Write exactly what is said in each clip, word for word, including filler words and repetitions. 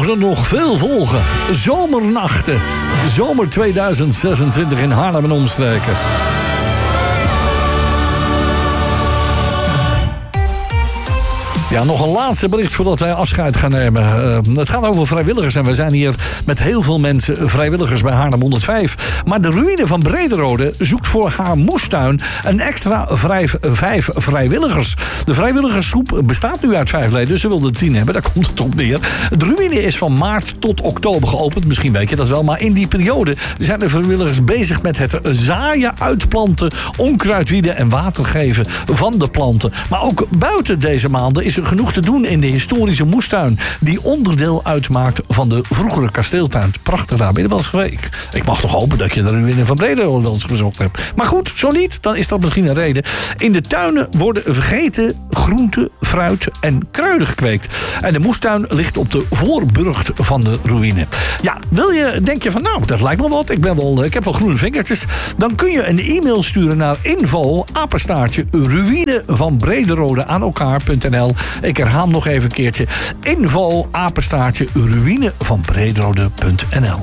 er nog veel volgen. Zomernachten. Zomer tweeduizend zesentwintig in Haarlem en omstreken. Ja, nog een laatste bericht voordat wij afscheid gaan nemen. Uh, het gaat over vrijwilligers en we zijn hier met heel veel mensen vrijwilligers bij Haarlem honderdvijf. Maar de ruïne van Brederode zoekt voor haar moestuin een extra vijf, vijf vrijwilligers. De vrijwilligersgroep bestaat nu uit vijf leden, dus ze wilden tien hebben. Daar komt het op neer. De ruïne is van maart tot oktober geopend. Misschien weet je dat wel, maar in die periode zijn de vrijwilligers bezig met het zaaien, uitplanten, onkruid wieden en water geven van de planten. Maar ook buiten deze maanden is er genoeg te doen in de historische moestuin die onderdeel uitmaakt van de vroegere kasteeltuin. Prachtig daar, ben je wel eens geweest. Ik mag toch hopen dat je de ruïne van Brederode wel eens bezocht hebt. Maar goed, zo niet, dan is dat misschien een reden. In de tuinen worden vergeten groenten, fruit en kruiden gekweekt. En de moestuin ligt op de voorburcht van de ruïne. Ja, wil je, denk je van nou, dat lijkt me wat. Ik, ben wel, ik heb wel groene vingertjes. Dan kun je een e-mail sturen naar info apenstaartje ruïne van Brederode aan elkaar.nl. Ik herhaal nog even een keertje. Info apenstaartje ruïne van Brederode.nl.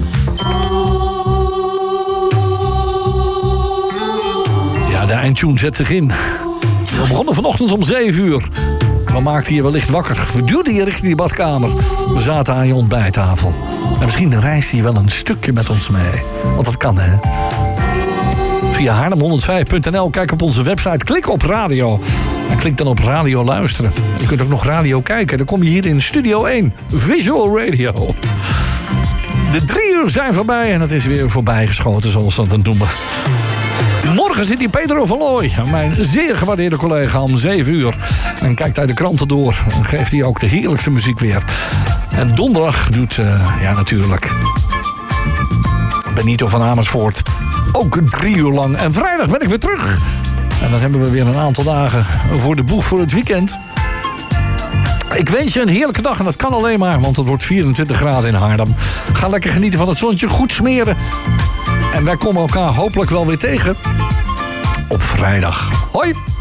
Ja, de eindtune zet zich in. We begonnen vanochtend om zeven uur. We maakten je wellicht wakker. We duwden je richting die badkamer. We zaten aan je ontbijttafel. En misschien reisde je wel een stukje met ons mee. Want dat kan, hè? Via haarlem honderdvijf punt n l. Kijk op onze website. Klik op radio. En klik dan op radio luisteren. Je kunt ook nog radio kijken. Dan kom je hier in Studio één. Visual Radio. De drie uur zijn voorbij. En het is weer voorbij geschoten, zoals dat dan noemen. Morgen zit hier Pedro van Looy, mijn zeer gewaardeerde collega, om zeven uur. En kijkt hij de kranten door. En geeft hij ook de heerlijkste muziek weer. En donderdag doet, uh, ja natuurlijk, Benito van Amersfoort ook drie uur lang. En vrijdag ben ik weer terug. En dan hebben we weer een aantal dagen voor de boeg voor het weekend. Ik wens je een heerlijke dag en dat kan alleen maar, want het wordt vierentwintig graden in Haarlem. Ga lekker genieten van het zonnetje, goed smeren. En wij komen elkaar hopelijk wel weer tegen op vrijdag. Hoi!